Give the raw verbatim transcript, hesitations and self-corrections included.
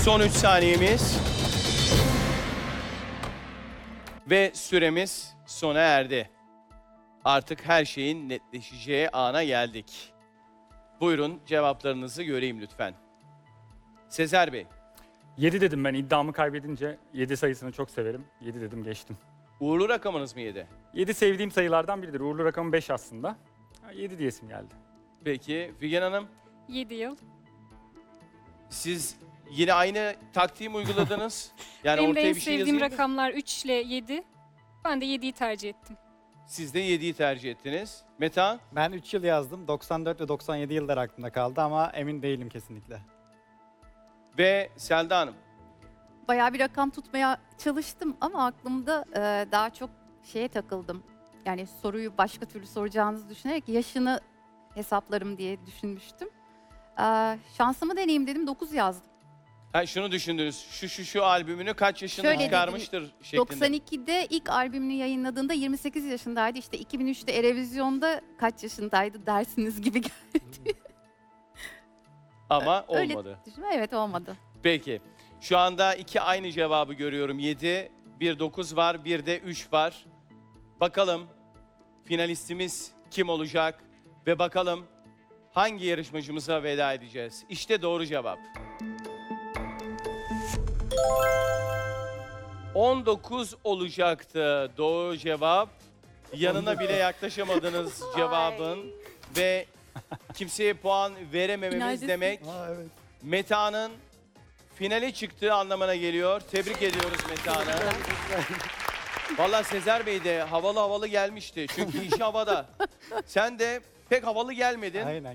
Son üç saniyemiz. Ve süremiz sona erdi. Artık her şeyin netleşeceği ana geldik. Buyurun cevaplarınızı göreyim lütfen. Sezer Bey, yedi dedim ben iddiamı kaybedince. yedi sayısını çok severim. yedi dedim geçtim. uğurlu rakamınız mı yedi? yedi sevdiğim sayılardan biridir. Uğurlu rakamı beş aslında. yedi diyesim geldi. Peki Figen Hanım, yedi yıl. siz yine aynı taktiği mi uyguladınız? Yani Benim de ortaya en bir şey sevdiğim yazayım mı? rakamlar üç ile yedi. Ben de yediyi tercih ettim. Siz de yediyi tercih ettiniz. Meta, Ben üç yıl yazdım. doksan dört ve doksan yedi yıllar aklımda kaldı ama emin değilim kesinlikle. ve Selda Hanım. Bayağı bir rakam tutmaya çalıştım ama aklımda e, daha çok şeye takıldım. Yani soruyu başka türlü soracağınızı düşünerek yaşını hesaplarım diye düşünmüştüm. E, şansımı deneyeyim dedim, dokuz yazdım. Ha, şunu düşündünüz. Şu şu şu albümünü kaç yaşında Şöyle çıkarmıştır şeklinde. doksan ikide ilk albümünü yayınladığında yirmi sekiz yaşındaydı. İşte iki bin üçte Erevizyon'da kaç yaşındaydı dersiniz gibi geldi. Ama Öyle olmadı. düşünme, evet olmadı. Peki. Şu anda iki aynı cevabı görüyorum. yedi, bir dokuz var, bir de üç var. Bakalım finalistimiz kim olacak ve bakalım hangi yarışmacımıza veda edeceğiz? İşte doğru cevap. on dokuz olacaktı doğru cevap. Yanına bile yaklaşamadınız cevabın ve kimseye puan veremememiz Finaldesin. demek Meta'nın finale çıktığı anlamına geliyor. Tebrik ediyoruz Meta'nı. Vallahi Sezer Bey de havalı havalı gelmişti. Çünkü işi havada. Sen de pek havalı gelmedin. Aynen.